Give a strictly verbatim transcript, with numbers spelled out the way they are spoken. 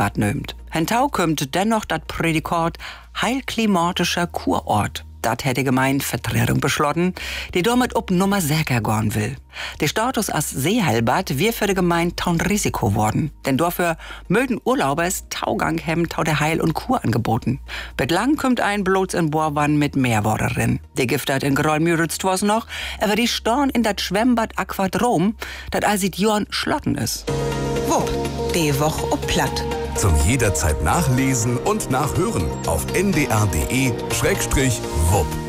Seehallbad nömt. Hentau kommt dennoch dat Prädikat heilklimatischer Kurort. Dat hätte gemeint Vertretung beschlossen, die damit ob Nummer säker gorn will. Der Status als Seehallbad wir für die Gemeinde taun Risiko worden. Denn dafür mögen Urlaubers Taugang hem tau der Heil- und Kur angeboten. Betlang kommt ein bloß in Bohrwann mit Meerwaderin. Der Giftert in Grollmüritz was noch, aber die Storn in dat Schwemmbad Aquadrom, dat all sieht Jorn Schlotten is. Wupp, die Woch ob platt. Zum jederzeit nachlesen und nachhören auf n d r punkt d e Schrägstrich wupp.